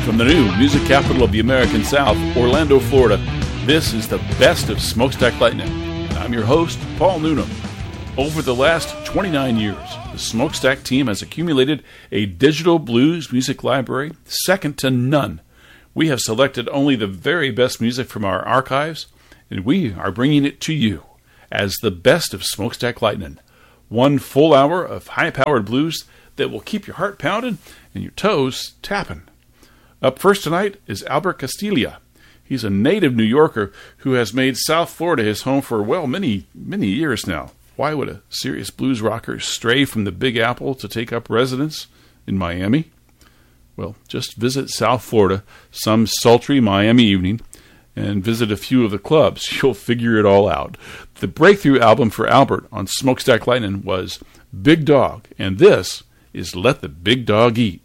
From the new music capital of the American South, Orlando, Florida, this is the best of Smokestack Lightning. I'm your host, Paul Noonan. Over the last 29 years, the Smokestack team has accumulated a digital blues music library second to none. We have selected only the very best music from our archives, and we are bringing it to you as the best of Smokestack Lightning. 1 full hour of high-powered blues that will keep your heart pounding and your toes tapping. Up first tonight is Albert Castiglia. He's a native New Yorker who has made South Florida his home for, many years now. Why would a serious blues rocker stray from the Big Apple to take up residence in Miami? Well, just visit South Florida some sultry Miami evening and visit a few of the clubs. You'll figure it all out. The breakthrough album for Albert on Smokestack Lightning was Big Dog, and this is Let the Big Dog Eat.